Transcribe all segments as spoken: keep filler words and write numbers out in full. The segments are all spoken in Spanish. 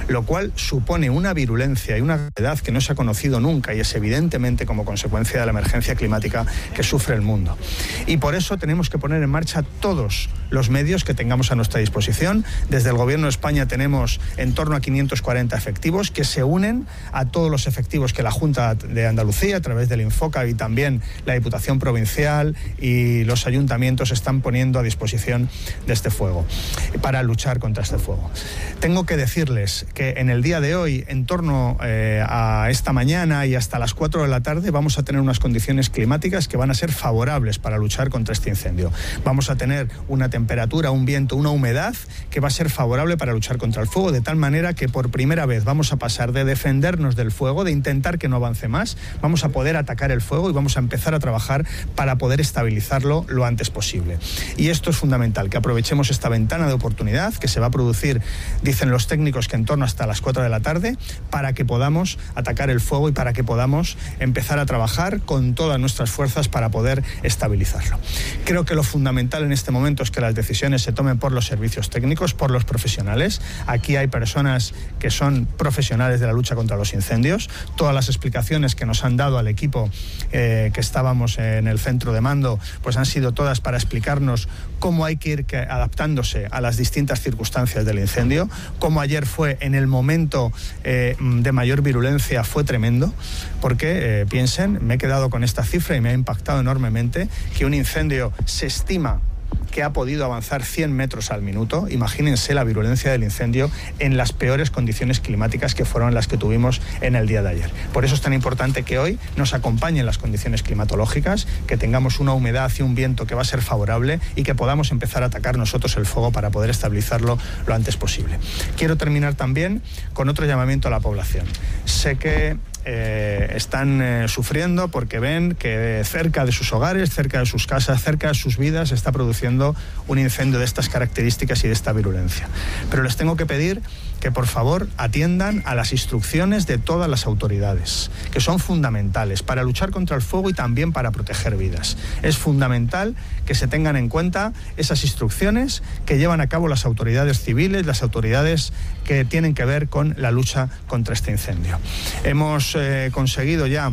lo cual supone una virulencia y una gravedad que no se ha conocido nunca y es evidentemente como consecuencia de la emergencia climática que sufre el mundo. Y por eso tenemos que poner en marcha todos los medios que tengamos a nuestra disposición. Desde el Gobierno de España tenemos en torno a quinientos cuarenta efectivos que se unen a todos los efectivos que la Junta de Andalucía, a través del Infoca y también la Diputación Provincial y los ayuntamientos están poniendo a disposición de este fuego, para luchar contra este fuego. Tengo que decirles que en el día de hoy, en torno eh, a esta mañana y hasta las cuatro de la tarde, vamos a tener unas condiciones climáticas que van a ser favorables para luchar contra este incendio. Vamos a tener una temperatura, un viento, una humedad que va a ser favorable para luchar contra el fuego, de tal manera que por primera vez vamos a pasar de defendernos del fuego, de intentar que no avance más, vamos a poder atacar el fuego y vamos a empezar a trabajar para poder estabilizarlo lo antes posible. Y esto es fundamental, que aprovechemos esta ventana de oportunidad que se va a producir, dicen los técnicos, que en torno hasta las cuatro de la tarde, para que podamos atacar el fuego y para que podamos empezar a trabajar con todas nuestras fuerzas para poder estabilizarlo. Creo que lo fundamental en este momento es que las decisiones se tomen por los servicios técnicos, por los profesionales. Aquí hay personas que son profesionales de la lucha contra los incendios. Todas las explicaciones que nos han dado al equipo eh, que estábamos en el centro de mando, pues han sido todas para explicarnos cómo hay que ir adaptándose a las distintas circunstancias del incendio. Como ayer fue en el momento eh, de mayor virulencia, fue tremendo, porque eh, piensen, me he quedado con esta cifra y me ha impactado enormemente, que un incendio se estima que ha podido avanzar cien metros al minuto. Imagínense la virulencia del incendio en las peores condiciones climáticas que fueron las que tuvimos en el día de ayer. Por eso es tan importante que hoy nos acompañen las condiciones climatológicas, que tengamos una humedad y un viento que va a ser favorable y que podamos empezar a atacar nosotros el fuego para poder estabilizarlo lo antes posible. Quiero terminar también con otro llamamiento a la población. Sé que Eh, están eh, sufriendo porque ven que cerca de sus hogares, cerca de sus casas, cerca de sus vidas, se está produciendo un incendio de estas características y de esta virulencia. Pero les tengo que pedir que por favor atiendan a las instrucciones de todas las autoridades, que son fundamentales para luchar contra el fuego y también para proteger vidas. Es fundamental que se tengan en cuenta esas instrucciones que llevan a cabo las autoridades civiles, las autoridades que tienen que ver con la lucha contra este incendio. Hemos eh, conseguido ya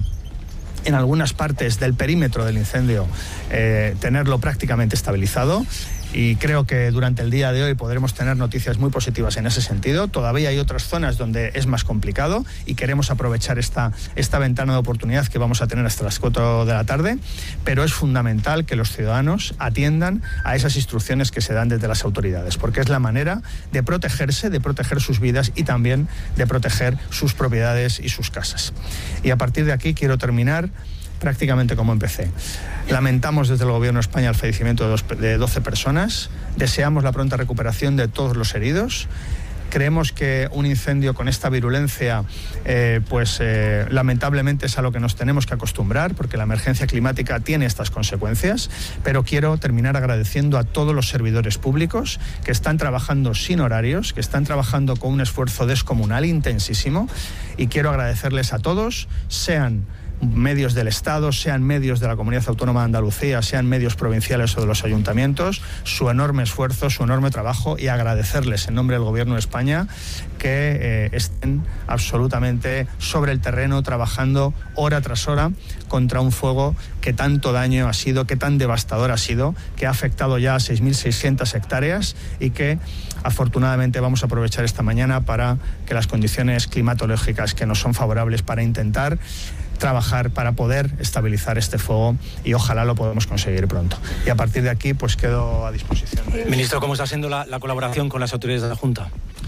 en algunas partes del perímetro del incendio eh, tenerlo prácticamente estabilizado. Y creo que durante el día de hoy podremos tener noticias muy positivas en ese sentido. Todavía hay otras zonas donde es más complicado y queremos aprovechar esta, esta ventana de oportunidad que vamos a tener hasta las cuatro de la tarde, pero es fundamental que los ciudadanos atiendan a esas instrucciones que se dan desde las autoridades, porque es la manera de protegerse, de proteger sus vidas y también de proteger sus propiedades y sus casas. Y a partir de aquí quiero terminar prácticamente como empecé. Lamentamos desde el Gobierno de España el fallecimiento de, dos, de doce personas, deseamos la pronta recuperación de todos los heridos. Creemos que un incendio con esta virulencia, eh, pues eh, lamentablemente es a lo que nos tenemos que acostumbrar, porque la emergencia climática tiene estas consecuencias, pero quiero terminar agradeciendo a todos los servidores públicos que están trabajando sin horarios, que están trabajando con un esfuerzo descomunal, intensísimo, y quiero agradecerles a todos, sean medios del Estado, sean medios de la Comunidad Autónoma de Andalucía, sean medios provinciales o de los ayuntamientos, su enorme esfuerzo, su enorme trabajo, y agradecerles en nombre del Gobierno de España que eh, estén absolutamente sobre el terreno trabajando hora tras hora contra un fuego que tanto daño ha sido, que tan devastador ha sido, que ha afectado ya a seis mil seiscientas hectáreas y que afortunadamente vamos a aprovechar esta mañana para que las condiciones climatológicas que nos son favorables para intentar trabajar para poder estabilizar este fuego, y ojalá lo podamos conseguir pronto. Y a partir de aquí pues quedo a disposición. Ministro, ¿cómo está siendo la, la colaboración con las autoridades de la Junta?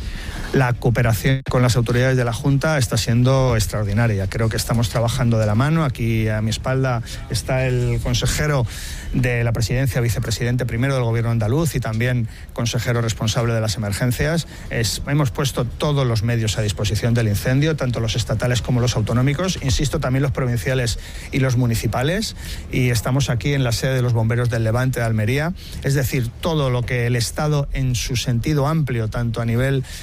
La cooperación con las autoridades de la Junta está siendo extraordinaria. Creo que estamos trabajando de la mano. Aquí a mi espalda está el consejero de la presidencia, vicepresidente primero del Gobierno andaluz y también consejero responsable de las emergencias. Es, hemos puesto todos los medios a disposición del incendio, tanto los estatales como los autonómicos, insisto, también los provinciales y los municipales, y estamos aquí en la sede de los bomberos del Levante de Almería. Es decir, todo lo que el Estado en su sentido amplio, tanto a nivel eh,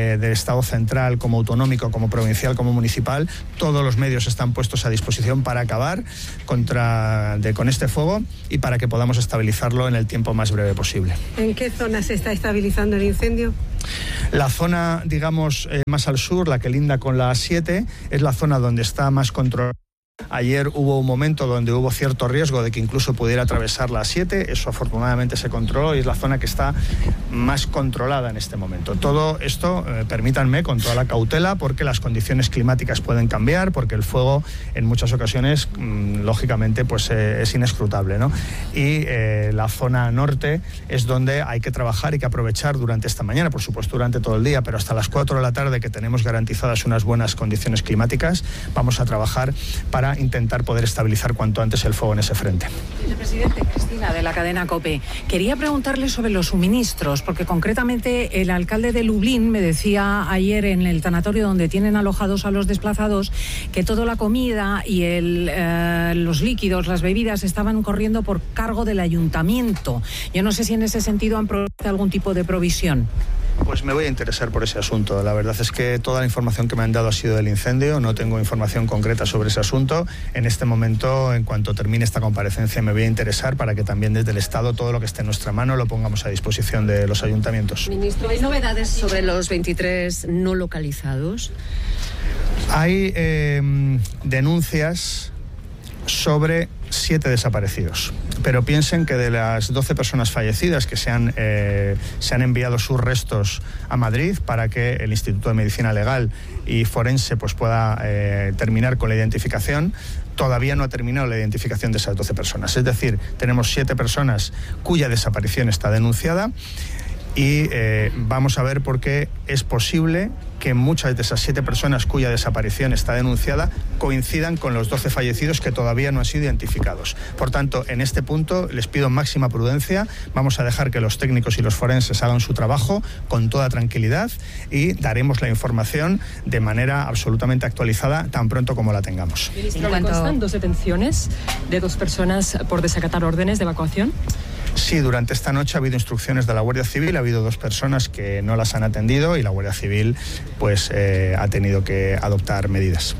eh, del Estado central, como autonómico, como provincial, como municipal, todos los medios están puestos a disposición para acabar contra, de, con este fuego y para que podamos estabilizarlo en el tiempo más breve posible. ¿En qué zona se está estabilizando el incendio? La zona, digamos, eh, más al sur, la que linda con la A siete, es la zona donde está más controlada. Ayer hubo un momento donde hubo cierto riesgo de que incluso pudiera atravesar la A siete, eso afortunadamente se controló y es la zona que está más controlada en este momento. Todo esto, eh, permítanme, con toda la cautela, porque las condiciones climáticas pueden cambiar, porque el fuego en muchas ocasiones, mmm, lógicamente, pues eh, es inescrutable, ¿no? Y eh, la zona norte es donde hay que trabajar y que aprovechar durante esta mañana, por supuesto durante todo el día, pero hasta las cuatro de la tarde, que tenemos garantizadas unas buenas condiciones climáticas, vamos a trabajar para para intentar poder estabilizar cuanto antes el fuego en ese frente. Vicepresidente, Cristina, de la cadena COPE. Quería preguntarle sobre los suministros, porque concretamente el alcalde de Lublin me decía ayer en el tanatorio donde tienen alojados a los desplazados que toda la comida y el, eh, los líquidos, las bebidas estaban corriendo por cargo del ayuntamiento. Yo no sé si en ese sentido han provisto algún tipo de provisión. Pues me voy a interesar por ese asunto. La verdad es que toda la información que me han dado ha sido del incendio, no tengo información concreta sobre ese asunto. En este momento, en cuanto termine esta comparecencia, me voy a interesar para que también desde el Estado todo lo que esté en nuestra mano lo pongamos a disposición de los ayuntamientos. Ministro, ¿hay novedades sobre los veintitrés no localizados? Hay eh, denuncias sobre siete desaparecidos, pero piensen que de las doce personas fallecidas que se han, eh, se han enviado sus restos a Madrid para que el Instituto de Medicina Legal y Forense pues pueda eh, terminar con la identificación, todavía no ha terminado la identificación de esas doce personas. Es decir, tenemos siete personas cuya desaparición está denunciada y eh, vamos a ver por qué es posible que muchas de esas siete personas cuya desaparición está denunciada coincidan con los doce fallecidos que todavía no han sido identificados. Por tanto, en este punto les pido máxima prudencia, vamos a dejar que los técnicos y los forenses hagan su trabajo con toda tranquilidad y daremos la información de manera absolutamente actualizada tan pronto como la tengamos. Ministro, ¿le constan dos detenciones de dos personas por desacatar órdenes de evacuación? Sí, durante esta noche ha habido instrucciones de la Guardia Civil, ha habido dos personas que no las han atendido y la Guardia Civil pues eh, ha tenido que adoptar medidas.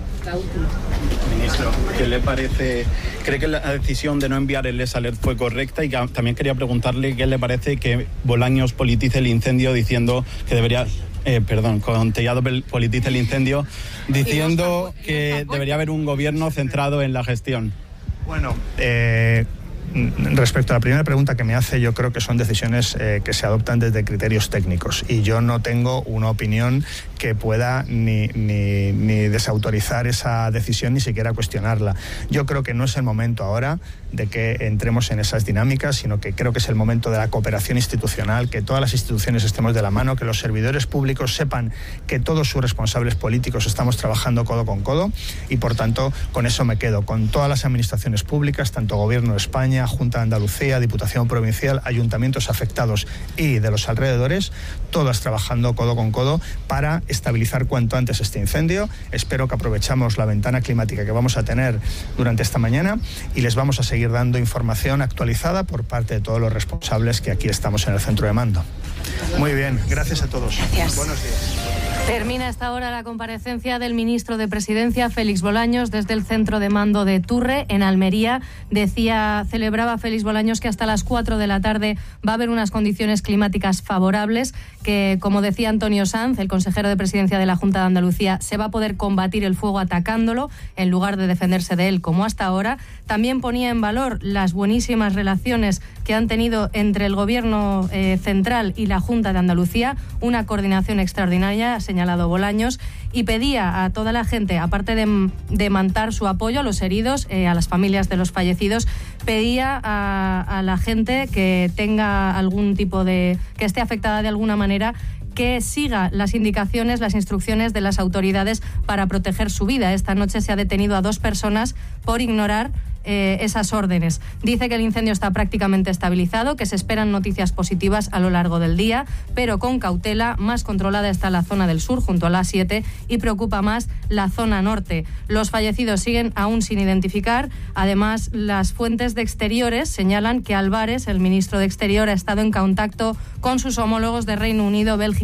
Ministro, ¿qué le parece? ¿Cree que la decisión de no enviar el Les Alert fue correcta? Y que, también quería preguntarle qué le parece que Bolaños politice el incendio diciendo que debería... Eh, perdón, con Tellado politice el incendio diciendo que debería haber un gobierno centrado en la gestión. Bueno, eh... respecto a la primera pregunta que me hace, yo creo que son decisiones eh, que se adoptan desde criterios técnicos y yo no tengo una opinión que pueda ni, ni, ni desautorizar esa decisión ni siquiera cuestionarla. Yo creo que no es el momento ahora de que entremos en esas dinámicas, sino que creo que es el momento de la cooperación institucional, que todas las instituciones estemos de la mano, que los servidores públicos sepan que todos sus responsables políticos estamos trabajando codo con codo y por tanto con eso me quedo, con todas las administraciones públicas, tanto Gobierno de España, Junta de Andalucía, Diputación Provincial, ayuntamientos afectados y de los alrededores, todas trabajando codo con codo para estabilizar cuanto antes este incendio. Espero que aprovechamos la ventana climática que vamos a tener durante esta mañana y les vamos a seguir dando información actualizada por parte de todos los responsables que aquí estamos en el centro de mando. Muy bien, gracias a todos. Gracias. Buenos días. Termina esta hora la comparecencia del ministro de Presidencia, Félix Bolaños, desde el centro de mando de Turre, en Almería. Decía, celebraba Félix Bolaños que hasta las cuatro de la tarde va a haber unas condiciones climáticas favorables, que, como decía Antonio Sanz, el consejero de Presidencia de la Junta de Andalucía, se va a poder combatir el fuego atacándolo en lugar de defenderse de él como hasta ahora. También ponía en valor las buenísimas relaciones que han tenido entre el Gobierno eh, central y la Junta de Andalucía, una coordinación extraordinaria, señalado Bolaños, y pedía a toda la gente, aparte de, de mantar su apoyo a los heridos, eh, a las familias de los fallecidos, pedía a, a la gente que tenga algún tipo de... que esté afectada de alguna manera, que siga las indicaciones, las instrucciones de las autoridades para proteger su vida. Esta noche se ha detenido a dos personas por ignorar eh, esas órdenes. Dice que el incendio está prácticamente estabilizado, que se esperan noticias positivas a lo largo del día, pero con cautela. Más controlada está la zona del sur, junto a la A siete, y preocupa más la zona norte. Los fallecidos siguen aún sin identificar. Además, las fuentes de Exteriores señalan que Álvarez, el ministro de Exterior, ha estado en contacto con sus homólogos de Reino Unido, Bélgica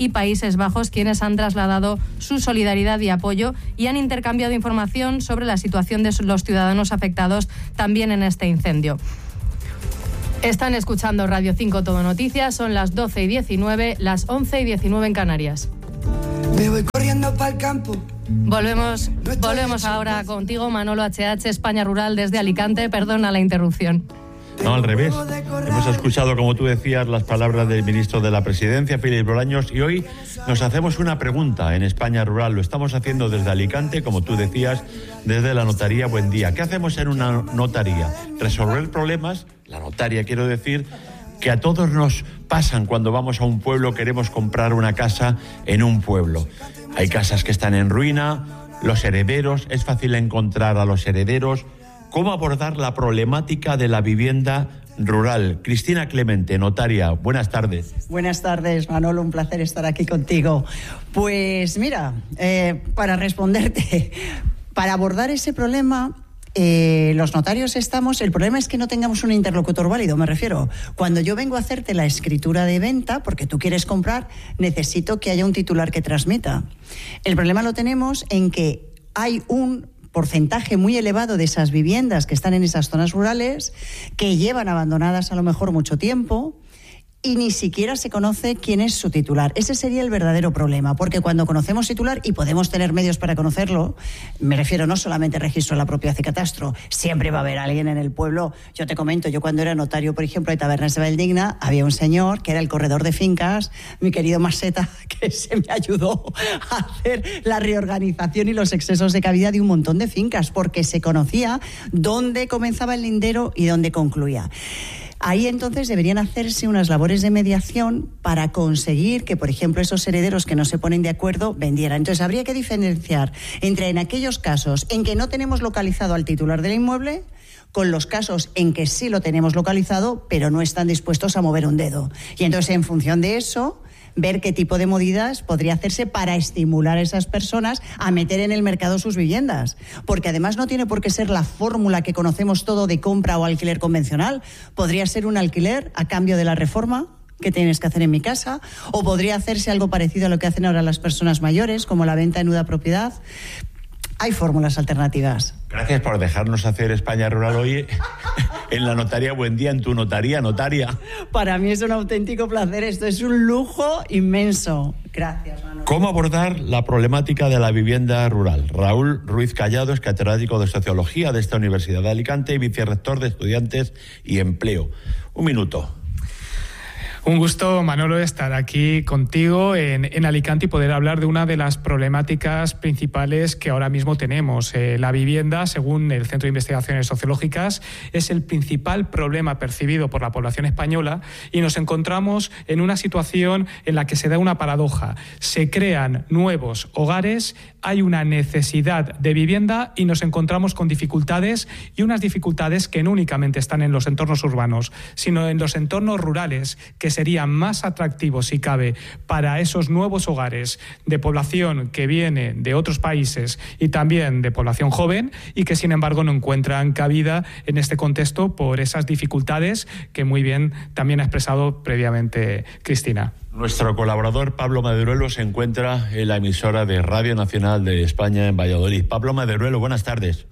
y Países Bajos, quienes han trasladado su solidaridad y apoyo y han intercambiado información sobre la situación de los ciudadanos afectados también en este incendio. Están escuchando Radio cinco Todo Noticias, son las doce y diecinueve, las once y diecinueve en Canarias. Me voy corriendo para el campo. Volvemos, volvemos ahora contigo, Manolo H H, España Rural desde Alicante. Perdona la interrupción. No, al revés. Hemos escuchado, como tú decías, las palabras del ministro de la Presidencia, Félix Bolaños, y hoy nos hacemos una pregunta en España Rural. Lo estamos haciendo desde Alicante, como tú decías, desde la notaría Buen Día. ¿Qué hacemos en una notaría? Resolver problemas, la notaria quiero decir, que a todos nos pasan cuando vamos a un pueblo, queremos comprar una casa en un pueblo. Hay casas que están en ruina, los herederos, es fácil encontrar a los herederos. ¿Cómo abordar la problemática de la vivienda rural? Cristina Clemente, notaria, buenas tardes. Buenas tardes, Manolo, un placer estar aquí contigo. Pues mira, eh, para responderte, para abordar ese problema, eh, los notarios estamos, el problema es que no tengamos un interlocutor válido, me refiero. Cuando yo vengo a hacerte la escritura de venta, porque tú quieres comprar, necesito que haya un titular que transmita. El problema lo tenemos en que hay un porcentaje muy elevado de esas viviendas que están en esas zonas rurales, que llevan abandonadas a lo mejor mucho tiempo, y ni siquiera se conoce quién es su titular. Ese sería el verdadero problema, porque cuando conocemos titular, y podemos tener medios para conocerlo, me refiero no solamente al registro de la propiedad y catastro, siempre va a haber alguien en el pueblo. Yo te comento, yo cuando era notario, por ejemplo, de Tabernas de Valdigna, había un señor que era el corredor de fincas, mi querido Maseta, que se me ayudó a hacer la reorganización y los excesos de cabida de un montón de fincas, porque se conocía dónde comenzaba el lindero y dónde concluía. Ahí entonces deberían hacerse unas labores de mediación para conseguir que, por ejemplo, esos herederos que no se ponen de acuerdo vendieran. Entonces habría que diferenciar entre en aquellos casos en que no tenemos localizado al titular del inmueble con los casos en que sí lo tenemos localizado pero no están dispuestos a mover un dedo. Y entonces en función de eso, ver qué tipo de medidas podría hacerse para estimular a esas personas a meter en el mercado sus viviendas. Porque además no tiene por qué ser la fórmula que conocemos todo de compra o alquiler convencional. Podría ser un alquiler a cambio de la reforma que tienes que hacer en mi casa, o podría hacerse algo parecido a lo que hacen ahora las personas mayores, como la venta en nuda propiedad. Hay fórmulas alternativas. Gracias por dejarnos hacer España Rural hoy en la notaría Buen Día, en tu notaría, notaria. Para mí es un auténtico placer, esto es un lujo inmenso. Gracias, Manuel. ¿Cómo abordar la problemática de la vivienda rural? Raúl Ruiz Callado es catedrático de Sociología de esta Universidad de Alicante y vicerrector de Estudiantes y Empleo. Un minuto. Un gusto, Manolo, estar aquí contigo en, en Alicante y poder hablar de una de las problemáticas principales que ahora mismo tenemos. Eh, la vivienda, según el Centro de Investigaciones Sociológicas, es el principal problema percibido por la población española y nos encontramos en una situación en la que se da una paradoja. Se crean nuevos hogares, hay una necesidad de vivienda y nos encontramos con dificultades, y unas dificultades que no únicamente están en los entornos urbanos, sino en los entornos rurales, que serían más atractivos, si cabe, para esos nuevos hogares de población que viene de otros países y también de población joven, y que sin embargo no encuentran cabida en este contexto por esas dificultades que muy bien también ha expresado previamente Cristina. Nuestro colaborador Pablo Maderuelo se encuentra en la emisora de Radio Nacional de España en Valladolid. Pablo Maderuelo, buenas tardes.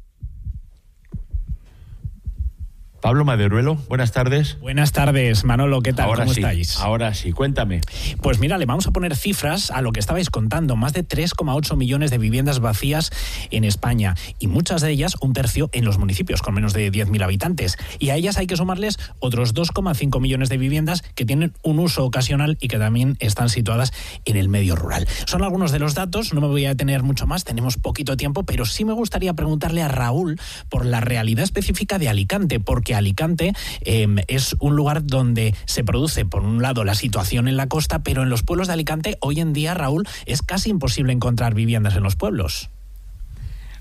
Pablo Maderuelo, buenas tardes. Buenas tardes, Manolo, ¿qué tal? Ahora ¿Cómo sí, estáis? Ahora sí, cuéntame. Pues mira, le vamos a poner cifras a lo que estabais contando. Más de tres coma ocho millones de viviendas vacías en España, y muchas de ellas, un tercio, en los municipios con menos de diez mil habitantes. Y a ellas hay que sumarles otros dos coma cinco millones de viviendas que tienen un uso ocasional y que también están situadas en el medio rural. Son algunos de los datos, no me voy a detener mucho más, tenemos poquito tiempo, pero sí me gustaría preguntarle a Raúl por la realidad específica de Alicante, porque Alicante Eh, es un lugar donde se produce, por un lado, la situación en la costa, pero en los pueblos de Alicante, hoy en día, Raúl, es casi imposible encontrar viviendas en los pueblos.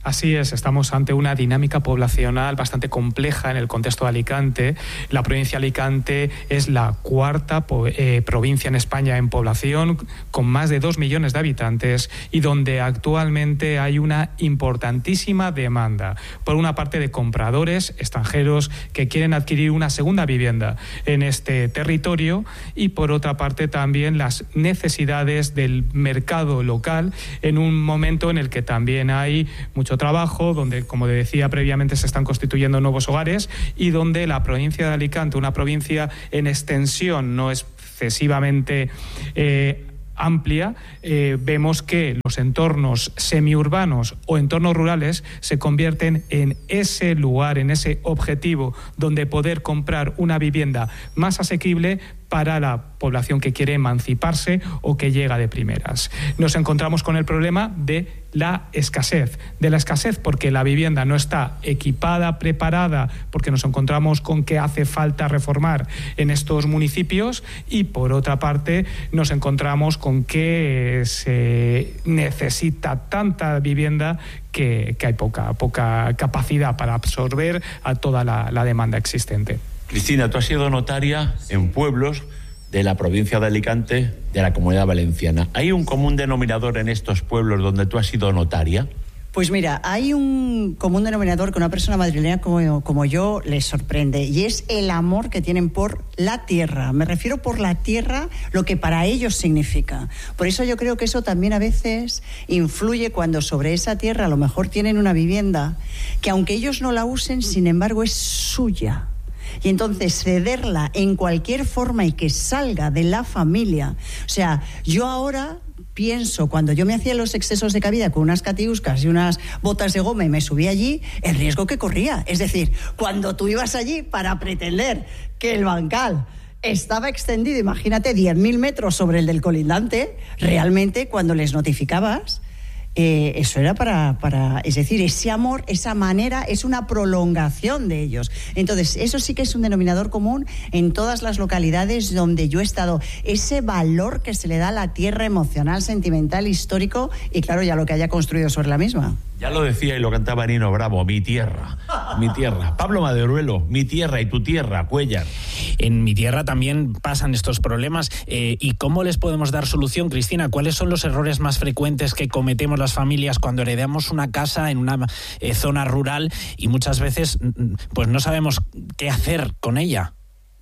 Así es, estamos ante una dinámica poblacional bastante compleja en el contexto de Alicante. La provincia de Alicante es la cuarta eh, provincia en España en población, con más de dos millones de habitantes y donde actualmente hay una importantísima demanda. Por una parte, de compradores extranjeros que quieren adquirir una segunda vivienda en este territorio, y por otra parte también las necesidades del mercado local en un momento en el que también hay mucho trabajo, donde, como decía previamente, se están constituyendo nuevos hogares y donde la provincia de Alicante, una provincia en extensión no excesivamente eh, amplia, eh, vemos que los entornos semiurbanos o entornos rurales se convierten en ese lugar, en ese objetivo donde poder comprar una vivienda más asequible para la población que quiere emanciparse o que llega de primeras. Nos encontramos con el problema de la escasez, de la escasez porque la vivienda no está equipada, preparada, porque nos encontramos con que hace falta reformar en estos municipios, y por otra parte nos encontramos con que se necesita tanta vivienda que, que hay poca, poca capacidad para absorber a toda la, la demanda existente. Cristina, tú has sido notaria en pueblos de la provincia de Alicante, de la Comunidad Valenciana. ¿Hay un común denominador en estos pueblos donde tú has sido notaria? Pues mira, hay un común denominador que una persona madrileña como, como yo les sorprende, y es el amor que tienen por la tierra. Me refiero por la tierra, lo que para ellos significa. Por eso yo creo que eso también a veces influye cuando sobre esa tierra a lo mejor tienen una vivienda que, aunque ellos no la usen, sin embargo es suya. Y entonces cederla en cualquier forma y que salga de la familia. O sea, yo ahora pienso, cuando yo me hacía los excesos de cabida con unas catiuscas y unas botas de goma y me subí allí, el riesgo que corría. Es decir, cuando tú ibas allí para pretender que el bancal estaba extendido, imagínate, diez mil metros sobre el del colindante, realmente cuando les notificabas, Eh, eso era para, para, es decir, ese amor, esa manera, es una prolongación de ellos. Entonces, eso sí que es un denominador común en todas las localidades donde yo he estado. Ese valor que se le da a la tierra emocional, sentimental, histórico, y claro, ya lo que haya construido sobre la misma. Ya lo decía y lo cantaba Nino Bravo, mi tierra, mi tierra. Pablo Maderuelo, mi tierra y tu tierra, Cuéllar. En mi tierra también pasan estos problemas. Eh, ¿Y cómo les podemos dar solución, Cristina? ¿Cuáles son los errores más frecuentes que cometemos las familias cuando heredamos una casa en una eh, zona rural y muchas veces pues no sabemos qué hacer con ella?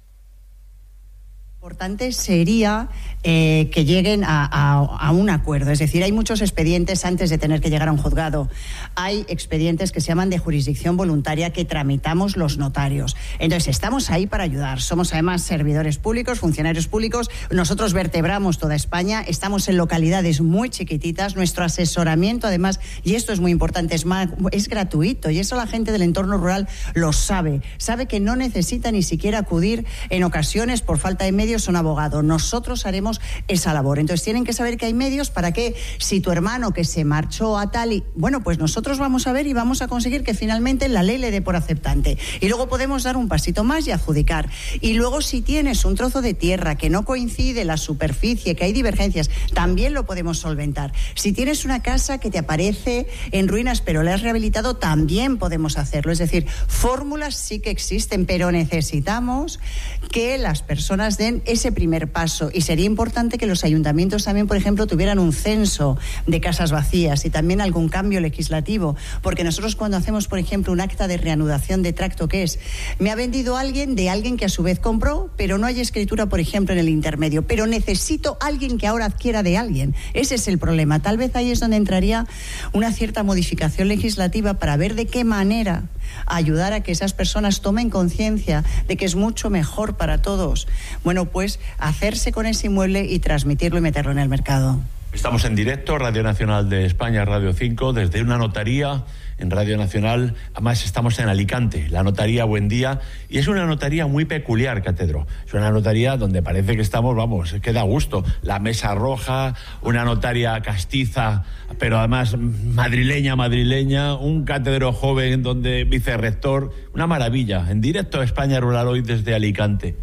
Lo importante sería eh, que lleguen a, a, a un acuerdo. Es decir, hay muchos expedientes antes de tener que llegar a un juzgado. Hay expedientes que se llaman de jurisdicción voluntaria que tramitamos los notarios. Entonces, estamos ahí para ayudar. Somos además servidores públicos, funcionarios públicos. Nosotros vertebramos toda España. Estamos en localidades muy chiquititas. Nuestro asesoramiento, además, y esto es muy importante, es, más, es gratuito. Y eso la gente del entorno rural lo sabe. Sabe que no necesita ni siquiera acudir en ocasiones por falta de medios a un abogado. Nosotros haremos esa labor. Entonces tienen que saber que hay medios para que, si tu hermano que se marchó a tal y... Bueno, pues nosotros vamos a ver y vamos a conseguir que finalmente la ley le dé por aceptante. Y luego podemos dar un pasito más y adjudicar. Y luego, si tienes un trozo de tierra que no coincide la superficie, que hay divergencias, también lo podemos solventar. Si tienes una casa que te aparece en ruinas pero la has rehabilitado, también podemos hacerlo. Es decir, fórmulas sí que existen, pero necesitamos que las personas den ese primer paso. Y sería importante que los ayuntamientos también, por ejemplo, tuvieran un censo de casas vacías y también algún cambio legislativo, porque nosotros cuando hacemos, por ejemplo, un acta de reanudación de tracto, ¿qué es? Me ha vendido alguien de alguien que a su vez compró, pero no hay escritura, por ejemplo, en el intermedio, pero necesito alguien que ahora adquiera de alguien. Ese es el problema. Tal vez ahí es donde entraría una cierta modificación legislativa para ver de qué manera ayudar a que esas personas tomen conciencia de que es mucho mejor para todos, bueno, pues hacerse con ese inmueble y transmitirlo y meterlo en el mercado. Estamos en directo, Radio Nacional de España, Radio cinco, desde una notaría en Radio Nacional. Además, estamos en Alicante, la notaría Buen Día, y es una notaría muy peculiar, Catedro. Es una notaría donde parece que estamos, vamos, es que da gusto. La mesa roja, una notaria castiza, pero además madrileña, madrileña, un catedro joven donde vicerrector, una maravilla. En directo a España Rural hoy desde Alicante.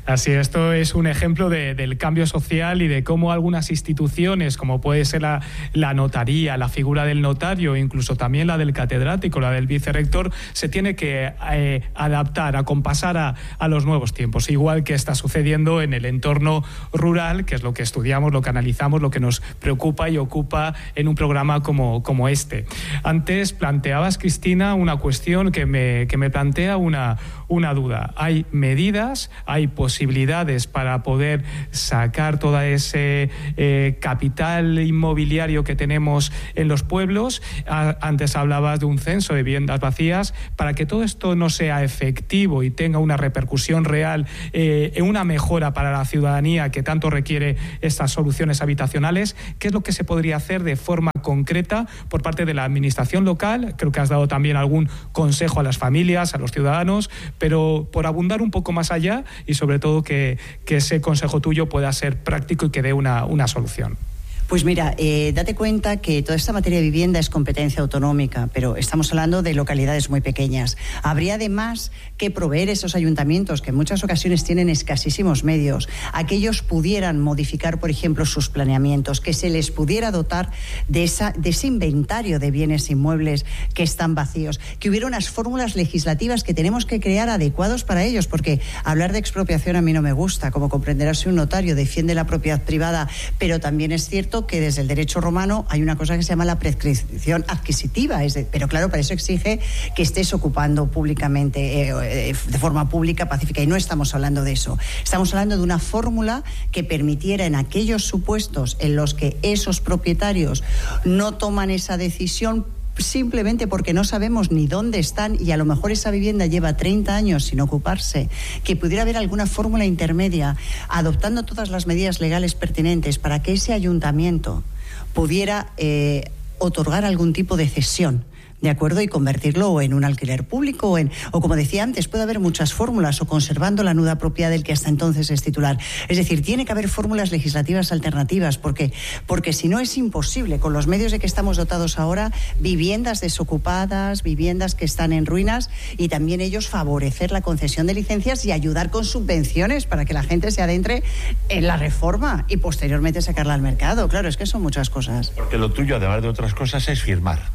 Así, esto es un ejemplo de, del cambio social y de cómo algunas instituciones, como puede ser la, la notaría, la figura del notario, incluso también la del catedrático, la del vicerrector, se tiene que eh, adaptar, acompasar a, a los nuevos tiempos, igual que está sucediendo en el entorno rural, que es lo que estudiamos, lo que analizamos, lo que nos preocupa y ocupa en un programa como, como este. Antes planteabas, Cristina, una cuestión que me, que me plantea una, una duda. Hay medidas, hay posibilidades para poder sacar todo ese eh, capital inmobiliario que tenemos en los pueblos. A, antes hablabas de un censo de viviendas vacías. Para que todo esto no sea efectivo y tenga una repercusión real eh, en una mejora para la ciudadanía que tanto requiere estas soluciones habitacionales, ¿qué es lo que se podría hacer de forma concreta por parte de la administración local? Creo que has dado también algún consejo a las familias, a los ciudadanos, pero por abundar un poco más allá y sobre todo que, que ese consejo tuyo pueda ser práctico y que dé una, una solución. Pues mira, eh, date cuenta que toda esta materia de vivienda es competencia autonómica, pero estamos hablando de localidades muy pequeñas. Habría además que proveer esos ayuntamientos, que en muchas ocasiones tienen escasísimos medios, a que ellos pudieran modificar, por ejemplo, sus planeamientos, que se les pudiera dotar de, esa, de ese inventario de bienes inmuebles que están vacíos, que hubiera unas fórmulas legislativas que tenemos que crear adecuados para ellos, porque hablar de expropiación a mí no me gusta. Como comprenderás, soy un notario, defiende la propiedad privada, pero también es cierto que desde el derecho romano hay una cosa que se llama la prescripción adquisitiva, es de, pero claro, para eso exige que estés ocupando públicamente, eh, de forma pública, pacífica, y no estamos hablando de eso. Estamos hablando de una fórmula que permitiera en aquellos supuestos en los que esos propietarios no toman esa decisión simplemente porque no sabemos ni dónde están y a lo mejor esa vivienda lleva treinta años sin ocuparse, que pudiera haber alguna fórmula intermedia, adoptando todas las medidas legales pertinentes para que ese ayuntamiento pudiera eh, otorgar algún tipo de cesión, ¿de acuerdo? Y convertirlo en un alquiler público o, en, o como decía antes, puede haber muchas fórmulas, o conservando la nuda propiedad del que hasta entonces es titular. Es decir, tiene que haber fórmulas legislativas alternativas, porque, porque si no es imposible, con los medios de que estamos dotados ahora, viviendas desocupadas, viviendas que están en ruinas, y también ellos favorecer la concesión de licencias y ayudar con subvenciones para que la gente se adentre en la reforma y posteriormente sacarla al mercado. Claro, es que son muchas cosas. Porque lo tuyo, además de otras cosas, es firmar.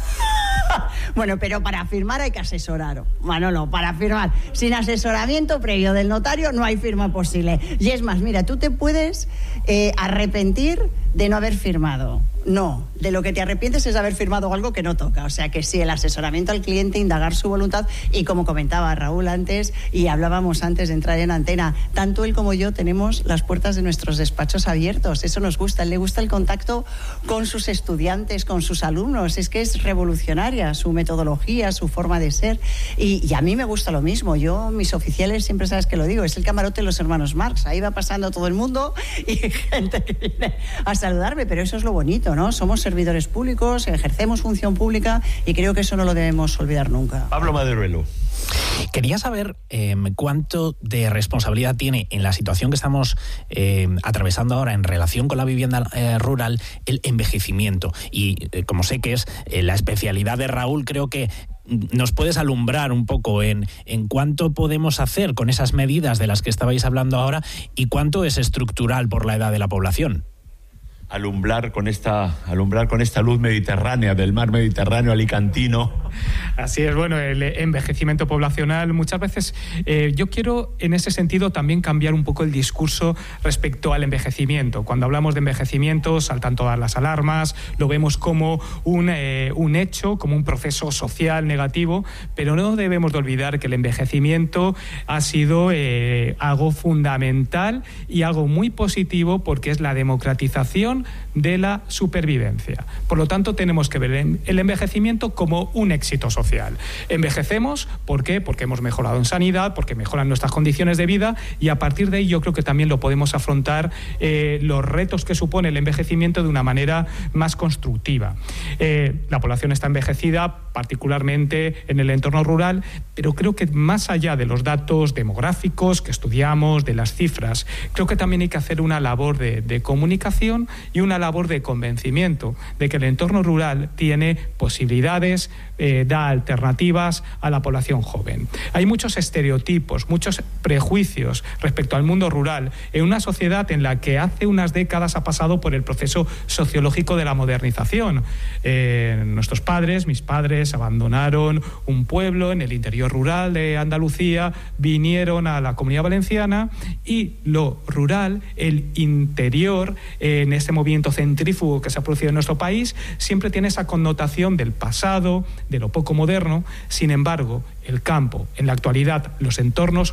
Bueno, pero para firmar hay que asesorar. Manolo, para firmar. Sin asesoramiento previo del notario no hay firma posible. Y es más, mira, tú te puedes eh, arrepentir de no haber firmado. No, de lo que te arrepientes es de haber firmado algo que no toca. O sea que sí, el asesoramiento al cliente, indagar su voluntad, y como comentaba Raúl antes y hablábamos antes de entrar en antena, tanto él como yo tenemos las puertas de nuestros despachos abiertos. Eso nos gusta. A él le gusta el contacto con sus estudiantes, con sus alumnos. Es que es revolucionaria su metodología, su forma de ser. Y, y a mí me gusta lo mismo. Yo, mis oficiales, siempre sabes que lo digo, es el camarote de los hermanos Marx. Ahí va pasando todo el mundo y gente que viene a saludarme, pero eso es lo bonito, ¿no? Somos servidores públicos, ejercemos función pública y creo que eso no lo debemos olvidar nunca. Pablo Maderuelo. Quería saber eh, cuánto de responsabilidad tiene en la situación que estamos eh, atravesando ahora en relación con la vivienda eh, rural el envejecimiento. Y eh, como sé que es eh, la especialidad de Raúl, creo que nos puedes alumbrar un poco en, en cuánto podemos hacer con esas medidas de las que estabais hablando ahora y cuánto es estructural por la edad de la población. Alumbrar con esta, alumbrar con esta luz mediterránea, del mar Mediterráneo alicantino. Así es, bueno, el envejecimiento poblacional, muchas veces eh, yo quiero en ese sentido también cambiar un poco el discurso respecto al envejecimiento. Cuando hablamos de envejecimiento saltan todas las alarmas, lo vemos como un, eh, un hecho, como un proceso social negativo, pero no debemos de olvidar que el envejecimiento ha sido eh, algo fundamental y algo muy positivo, porque es la democratización de la supervivencia. Por lo tanto, tenemos que ver el envejecimiento como un éxito social. Envejecemos, ¿por qué? Porque hemos mejorado en sanidad, porque mejoran nuestras condiciones de vida, y a partir de ahí yo creo que también lo podemos afrontar eh, los retos que supone el envejecimiento de una manera más constructiva. Eh, la población está envejecida, particularmente en el entorno rural, pero creo que más allá de los datos demográficos que estudiamos, de las cifras, creo que también hay que hacer una labor de, de comunicación y una labor de convencimiento de que el entorno rural tiene posibilidades eh, eh, da alternativas a la población joven. Hay muchos estereotipos, muchos prejuicios respecto al mundo rural en una sociedad en la que hace unas décadas ha pasado por el proceso sociológico de la modernización. Eh, nuestros padres, mis padres, abandonaron un pueblo en el interior rural de Andalucía, vinieron a la Comunidad Valenciana y lo rural, el interior, eh, en este movimiento centrífugo que se ha producido en nuestro país, siempre tiene esa connotación del pasado, de lo poco moderno. Sin embargo, el campo, en la actualidad, los entornos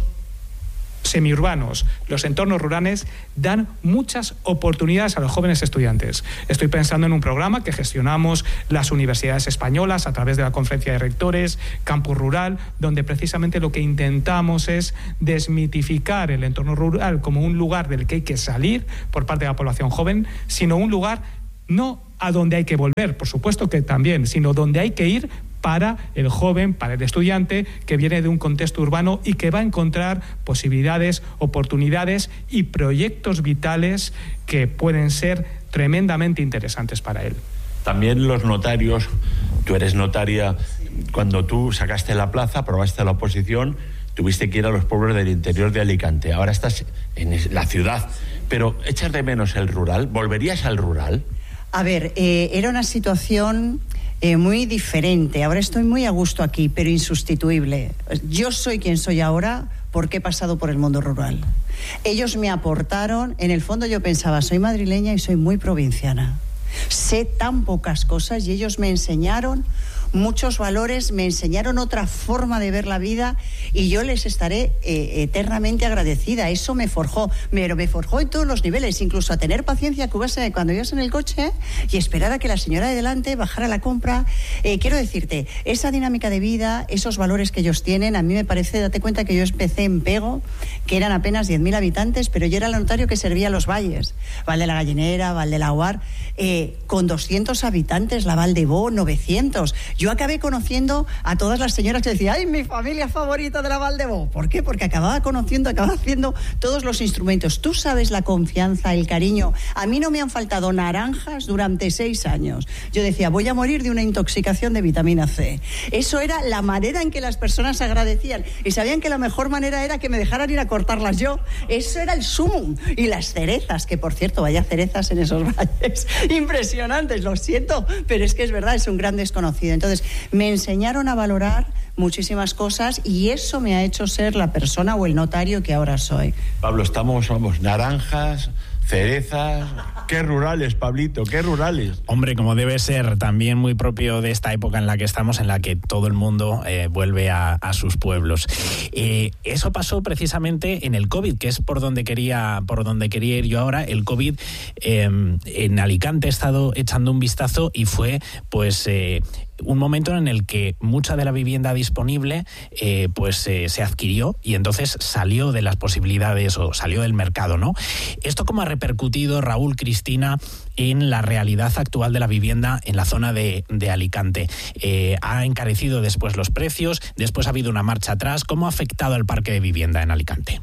semiurbanos, los entornos rurales dan muchas oportunidades a los jóvenes estudiantes. Estoy pensando en un programa que gestionamos las universidades españolas a través de la Conferencia de Rectores, Campus Rural, donde precisamente lo que intentamos es desmitificar el entorno rural como un lugar del que hay que salir por parte de la población joven, sino un lugar no a donde hay que volver, por supuesto que también, sino donde hay que ir para el joven, para el estudiante que viene de un contexto urbano y que va a encontrar posibilidades, oportunidades y proyectos vitales que pueden ser tremendamente interesantes para él. También los notarios, tú eres notaria, cuando tú sacaste la plaza, aprobaste la oposición, tuviste que ir a los pueblos del interior de Alicante. Ahora estás en la ciudad, pero ¿echas de menos el rural? ¿Volverías al rural? A ver, eh, era una situación eh, muy diferente. Ahora estoy muy a gusto aquí, pero insustituible. Yo soy quien soy ahora porque he pasado por el mundo rural. Ellos me aportaron, en el fondo yo pensaba, soy madrileña y soy muy provinciana. Sé tan pocas cosas y ellos me enseñaron muchos valores, me enseñaron otra forma de ver la vida y yo les estaré eh, eternamente agradecida. Eso me forjó, pero me forjó en todos los niveles, incluso a tener paciencia cuando ibas en el coche y esperar a que la señora de delante bajara la compra. Eh, quiero decirte, esa dinámica de vida, esos valores que ellos tienen, a mí me parece, date cuenta que yo empecé en Pego, que eran apenas diez mil habitantes, pero yo era el notario que servía a los valles, Val de la Gallinera, Val de la Guar, eh, con doscientos habitantes, la Val de Bo, novecientos. Yo acabé conociendo a todas las señoras que decían, ¡ay, mi familia favorita de la Val de Bo! ¿Por qué? Porque acababa conociendo, acababa haciendo todos los instrumentos. Tú sabes la confianza, el cariño. A mí no me han faltado naranjas durante seis años. Yo decía, voy a morir de una intoxicación de vitamina C. Eso era la manera en que las personas agradecían. Y sabían que la mejor manera era que me dejaran ir a cortarlas yo. Eso era el sumum. Y las cerezas, que por cierto, vaya cerezas en esos valles. Impresionantes, lo siento, pero es que es verdad, es un gran desconocido. Entonces, me enseñaron a valorar muchísimas cosas y eso me ha hecho ser la persona o el notario que ahora soy. Pablo, estamos, somos naranjas, cerezas. Qué rurales, Pablito, qué rurales. Hombre, como debe ser también muy propio de esta época en la que estamos, en la que todo el mundo eh, vuelve a, a sus pueblos. Eh, eso pasó precisamente en el COVID, que es por donde quería, por donde quería ir yo ahora. El COVID eh, en Alicante he estado echando un vistazo y fue, pues, eh, un momento en el que mucha de la vivienda disponible eh, pues eh, se adquirió y entonces salió de las posibilidades o salió del mercado, ¿no? ¿Esto cómo ha repercutido, Raúl, Cristina, en la realidad actual de la vivienda en la zona de, de Alicante? Eh, ¿Ha encarecido después los precios? ¿Después ha habido una marcha atrás? ¿Cómo ha afectado al parque de vivienda en Alicante?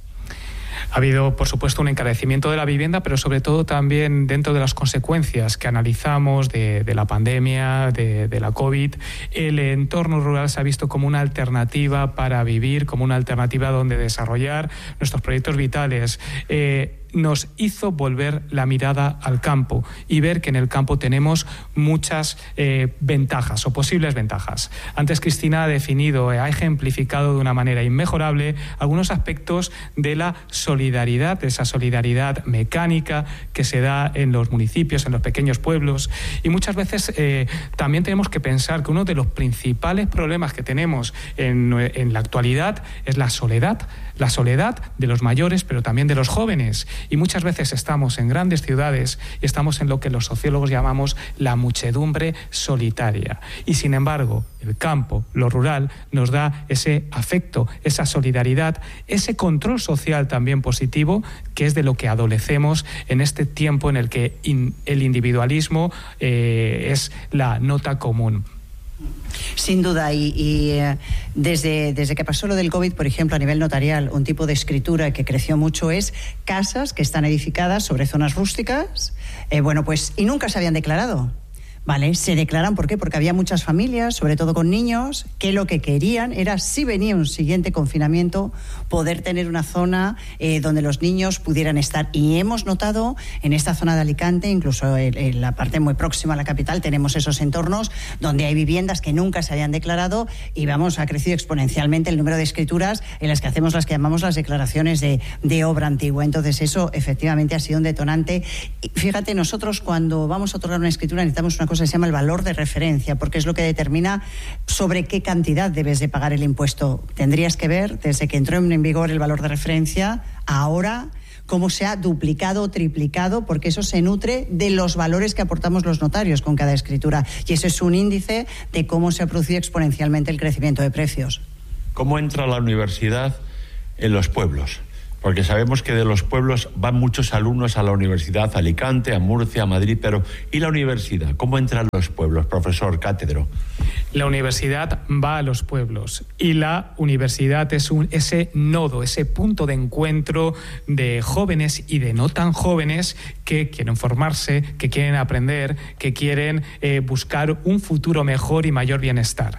Ha habido, por supuesto, un encarecimiento de la vivienda, pero sobre todo también dentro de las consecuencias que analizamos de, de la pandemia, de, de la COVID, el entorno rural se ha visto como una alternativa para vivir, como una alternativa donde desarrollar nuestros proyectos vitales. Eh, nos hizo volver la mirada al campo y ver que en el campo tenemos muchas eh, ventajas o posibles ventajas. Antes Cristina ha definido, eh, ha ejemplificado de una manera inmejorable algunos aspectos de la solidaridad, de esa solidaridad mecánica que se da en los municipios, en los pequeños pueblos, y muchas veces eh, también tenemos que pensar que uno de los principales problemas que tenemos en, en la actualidad es la soledad, la soledad de los mayores, pero también de los jóvenes. Y muchas veces estamos en grandes ciudades y estamos en lo que los sociólogos llamamos la muchedumbre solitaria. Y sin embargo, el campo, lo rural, nos da ese afecto, esa solidaridad, ese control social también positivo, que es de lo que adolecemos en este tiempo en el que in, el individualismo eh, es la nota común. Sin duda, y, y eh, desde, desde que pasó lo del COVID, por ejemplo, a nivel notarial, un tipo de escritura que creció mucho es casas que están edificadas sobre zonas rústicas, eh, bueno, pues, y nunca se habían declarado. ¿vale? Se declaran, ¿por qué? Porque había muchas familias, sobre todo con niños, que lo que querían era, si venía un siguiente confinamiento, poder tener una zona eh, donde los niños pudieran estar. Y hemos notado en esta zona de Alicante, incluso en, en la parte muy próxima a la capital, tenemos esos entornos donde hay viviendas que nunca se habían declarado y, vamos, ha crecido exponencialmente el número de escrituras en las que hacemos las que llamamos las declaraciones de, de obra antigua. Entonces, eso efectivamente ha sido un detonante. Y fíjate, nosotros cuando vamos a otorgar una escritura necesitamos una cosa que se llama el valor de referencia, porque es lo que determina sobre qué cantidad debes de pagar el impuesto. Tendrías que ver, desde que entró en vigor el valor de referencia, ahora cómo se ha duplicado o triplicado, porque eso se nutre de los valores que aportamos los notarios con cada escritura. Y eso es un índice de cómo se ha producido exponencialmente el crecimiento de precios. ¿Cómo entra la universidad en los pueblos? Porque sabemos que de los pueblos van muchos alumnos a la universidad, a Alicante, a Murcia, a Madrid, pero ¿y la universidad? ¿Cómo entran los pueblos, profesor, cátedro? La universidad va a los pueblos y la universidad es un, ese nodo, ese punto de encuentro de jóvenes y de no tan jóvenes que quieren formarse, que quieren aprender, que quieren eh, buscar un futuro mejor y mayor bienestar.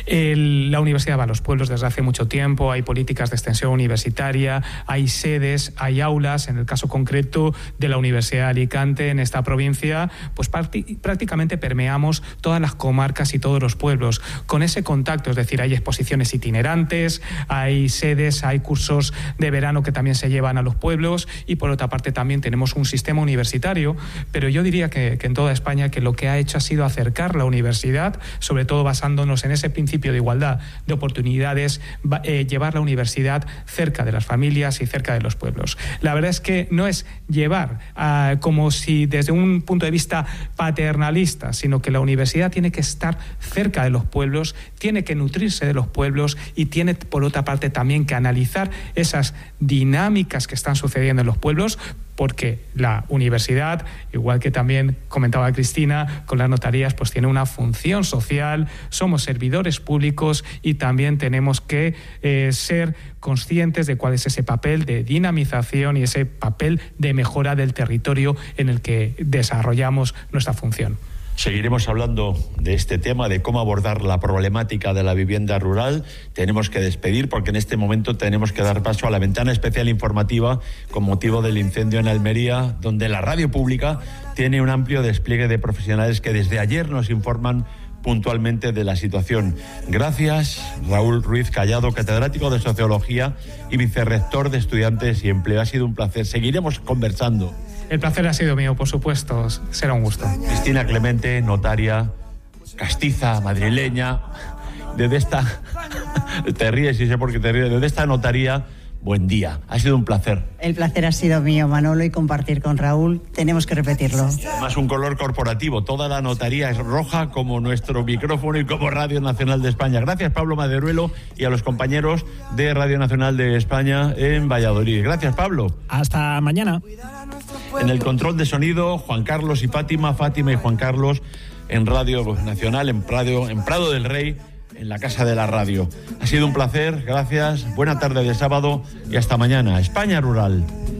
El, la universidad va a los pueblos desde hace mucho tiempo, hay políticas de extensión universitaria, hay sedes, hay aulas. En el caso concreto de la Universidad de Alicante, en esta provincia, pues prácticamente permeamos todas las comarcas y todos los pueblos con ese contacto, es decir, hay exposiciones itinerantes, hay sedes, hay cursos de verano que también se llevan a los pueblos y por otra parte también tenemos un sistema universitario, pero yo diría que, que en toda España que lo que ha hecho ha sido acercar la universidad, sobre todo basándonos en ese principio de igualdad de oportunidades, eh, llevar la universidad cerca de las familias y cerca de los pueblos. La verdad es que no es llevar uh, como si desde un punto de vista paternalista, sino que la universidad tiene que estar cerca de los pueblos, tiene que nutrirse de los pueblos y tiene por otra parte también que analizar esas dinámicas que están sucediendo en los pueblos, porque la universidad, igual que también comentaba Cristina, con las notarías, pues tiene una función social, somos servidores públicos y también tenemos que eh, ser conscientes de cuál es ese papel de dinamización y ese papel de mejora del territorio en el que desarrollamos nuestra función. Seguiremos hablando de este tema, de cómo abordar la problemática de la vivienda rural. Tenemos que despedir porque en este momento tenemos que dar paso a la ventana especial informativa con motivo del incendio en Almería, donde la radio pública tiene un amplio despliegue de profesionales que desde ayer nos informan puntualmente de la situación. Gracias, Raúl Ruiz Callado, catedrático de Sociología y vicerrector de Estudiantes y Empleo. Ha sido un placer. Seguiremos conversando. El placer ha sido mío, por supuesto. Será un gusto. Cristina Clemente, notaria, castiza, madrileña, desde esta... te ríes y sé por qué te ríes. Desde esta notaría, buen día. Ha sido un placer. El placer ha sido mío, Manolo, y compartir con Raúl. Tenemos que repetirlo. Además, un color corporativo. Toda la notaría es roja como nuestro micrófono y como Radio Nacional de España. Gracias, Pablo Maderuelo, y a los compañeros de Radio Nacional de España en Valladolid. Gracias, Pablo. Hasta mañana. En el control de sonido, Juan Carlos y Fátima, Fátima y Juan Carlos en Radio Nacional, en Prado, en Prado del Rey, en la Casa de la Radio. Ha sido un placer, gracias, buena tarde de sábado y hasta mañana. España Rural.